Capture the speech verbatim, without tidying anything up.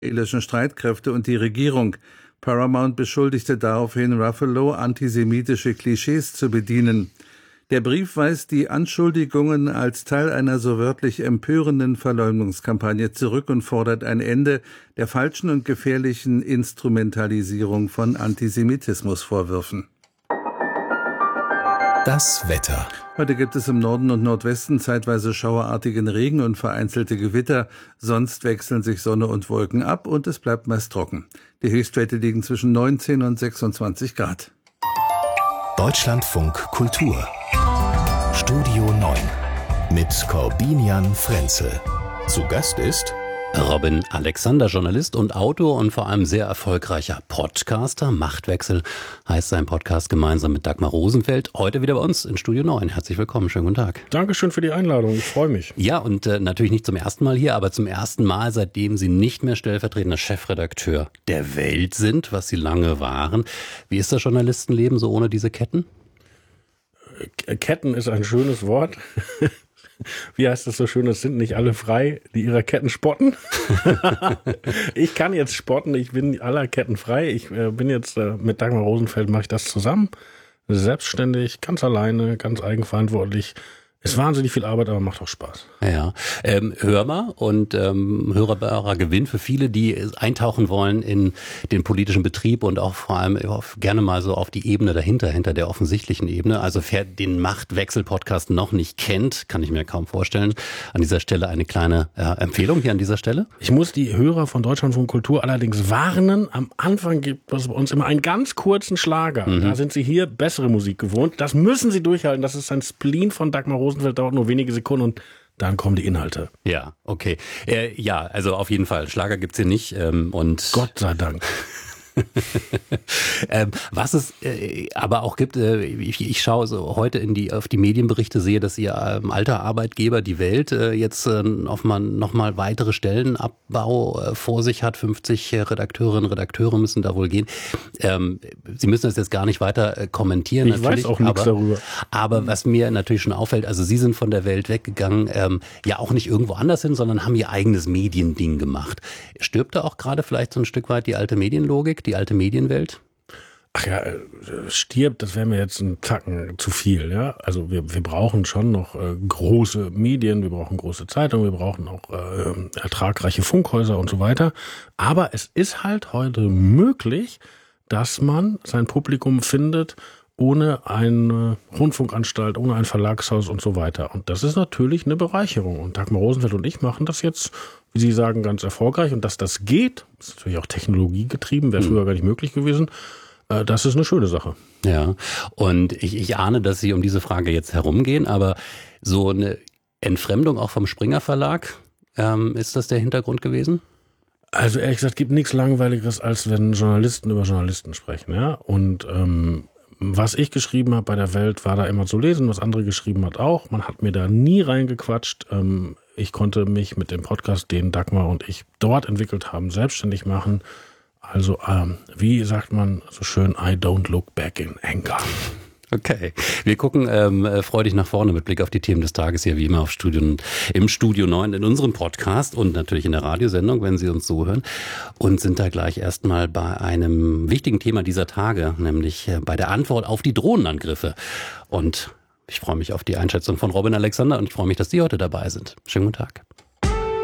israelischen Streitkräfte und die Regierung. Paramount beschuldigte daraufhin Ruffalo, antisemitische Klischees zu bedienen. Der Brief weist die Anschuldigungen als Teil einer so wörtlich empörenden Verleumdungskampagne zurück und fordert ein Ende der falschen und gefährlichen Instrumentalisierung von Antisemitismusvorwürfen. Das Wetter. Heute gibt es im Norden und Nordwesten zeitweise schauerartigen Regen und vereinzelte Gewitter. Sonst wechseln sich Sonne und Wolken ab und es bleibt meist trocken. Die Höchstwerte liegen zwischen neunzehn und sechsundzwanzig Grad. Deutschlandfunk Kultur. Studio neun mit Corbinian Frenzel. Zu Gast ist Robin Alexander, Journalist und Autor und vor allem sehr erfolgreicher Podcaster. Machtwechsel heißt sein Podcast gemeinsam mit Dagmar Rosenfeld. Heute wieder bei uns in Studio neun. Herzlich willkommen, schönen guten Tag. Dankeschön für die Einladung, ich freue mich. Ja, und äh, natürlich nicht zum ersten Mal hier, aber zum ersten Mal, seitdem Sie nicht mehr stellvertretender Chefredakteur der Welt sind, was Sie lange waren. Wie ist das Journalistenleben so ohne diese Ketten? Ketten ist ein schönes Wort. Wie heißt das so schön, es sind nicht alle frei, die ihrer Ketten spotten. Ich kann jetzt spotten, ich bin aller Ketten frei. Ich äh, bin jetzt äh, mit Dagmar Rosenfeld, mache ich das zusammen. Selbstständig, ganz alleine, ganz eigenverantwortlich. Ist wahnsinnig viel Arbeit, aber macht auch Spaß. Ja, ähm, hörbar und ähm, hörbarer Gewinn für viele, die eintauchen wollen in den politischen Betrieb und auch vor allem auf, gerne mal so auf die Ebene dahinter, hinter der offensichtlichen Ebene. Also wer den Machtwechsel-Podcast noch nicht kennt, kann ich mir kaum vorstellen. An dieser Stelle eine kleine äh, Empfehlung hier an dieser Stelle. Ich muss die Hörer von Deutschlandfunk Kultur allerdings warnen. Am Anfang gibt es bei uns immer einen ganz kurzen Schlager. Mhm. Da sind sie hier bessere Musik gewohnt. Das müssen sie durchhalten. Das ist ein Spleen von Dagmar Rosenfeld. Dauert nur wenige Sekunden und dann kommen die Inhalte. Ja, okay. Äh, ja, also auf jeden Fall. Schlager gibt's hier nicht. Ähm, und Gott sei Dank. ähm, was es äh, aber auch gibt, äh, ich, ich schaue so heute in die, auf die Medienberichte, sehe, dass Ihr ähm, alter Arbeitgeber, die Welt, äh, jetzt äh, auf mal, noch mal weitere Stellenabbau äh, vor sich hat. fünfzig Redakteurinnen und Redakteure müssen da wohl gehen. Ähm, Sie müssen das jetzt gar nicht weiter äh, kommentieren. Ich weiß auch nichts darüber. Aber was mir natürlich schon auffällt, also Sie sind von der Welt weggegangen, ähm, ja auch nicht irgendwo anders hin, sondern haben Ihr eigenes Mediending gemacht. Stirbt da auch gerade vielleicht so ein Stück weit die alte Medienlogik, die alte Medienwelt? Ach ja, stirbt, das wäre mir jetzt ein Tacken zu viel. Ja, also wir, wir brauchen schon noch äh, große Medien, wir brauchen große Zeitungen, wir brauchen auch äh, ertragreiche Funkhäuser und so weiter. Aber es ist halt heute möglich, dass man sein Publikum findet, ohne eine Rundfunkanstalt, ohne ein Verlagshaus und so weiter. Und das ist natürlich eine Bereicherung. Und Dagmar Rosenfeld und ich machen das jetzt, wie Sie sagen, ganz erfolgreich. Und dass das geht, ist natürlich auch technologiegetrieben, wäre früher gar nicht möglich gewesen. Das ist eine schöne Sache. Ja, und ich, ich ahne, dass Sie um diese Frage jetzt herumgehen, aber so eine Entfremdung auch vom Springer Verlag, ähm, ist das der Hintergrund gewesen? Also ehrlich gesagt, gibt nichts Langweiligeres, als wenn Journalisten über Journalisten sprechen. Ja? Und ähm, was ich geschrieben habe bei der Welt, war da immer zu lesen, was andere geschrieben hat auch. Man hat mir da nie reingequatscht. Ähm, ich konnte mich mit dem Podcast, den Dagmar und ich dort entwickelt haben, selbstständig machen. Also, ähm, wie sagt man so schön, I don't look back in anger. Okay, wir gucken ähm, freudig nach vorne mit Blick auf die Themen des Tages hier wie immer auf Studio, im Studio neun in unserem Podcast und natürlich in der Radiosendung, wenn Sie uns so hören, und sind da gleich erstmal bei einem wichtigen Thema dieser Tage, nämlich bei der Antwort auf die Drohnenangriffe. Und ich freue mich auf die Einschätzung von Robin Alexander und ich freue mich, dass Sie heute dabei sind. Schönen guten Tag.